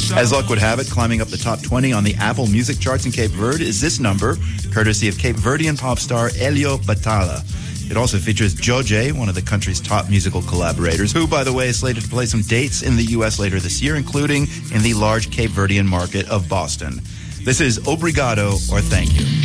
As luck would have it, climbing up the top 20 on the Apple Music charts in Cape Verde is this number, courtesy of Cape Verdean pop star Elio Batala. It also features Joje, one of the country's top musical collaborators, who, by the way, is slated to play some dates in the U.S. later this year, including in the large Cape Verdean market of Boston. This is Obrigado, or Thank You.